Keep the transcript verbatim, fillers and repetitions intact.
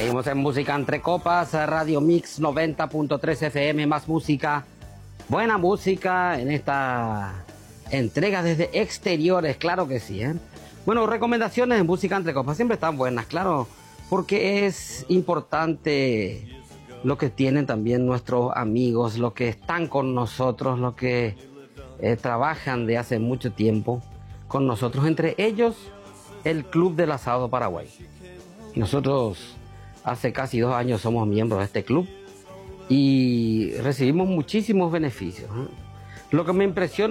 Seguimos en Música Entre Copas, Radio Mix noventa punto tres F M, más música, buena música en esta entrega desde exteriores, claro que sí, ¿eh? Bueno, recomendaciones de Música Entre Copas siempre están buenas, claro, porque es importante lo que tienen también nuestros amigos, los que están con nosotros, los que eh, trabajan de hace mucho tiempo con nosotros, entre ellos el Club del Asado Paraguay. Nosotros hace casi dos años somos miembros de este club y recibimos muchísimos beneficios, ¿eh? Lo que me impresiona